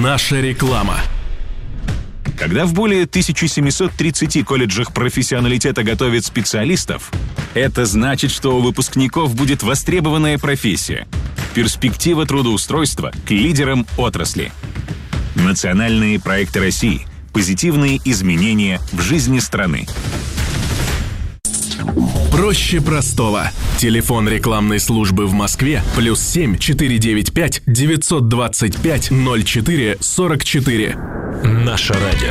Наша реклама. Когда в более 1730 колледжах профессионалитета готовят специалистов, это значит, что у выпускников будет востребованная профессия, перспектива трудоустройства к лидерам отрасли. Национальные проекты России. Позитивные изменения в жизни страны. Проще простого. Телефон рекламной службы в Москве +7 495 925 04 44. Наше радио.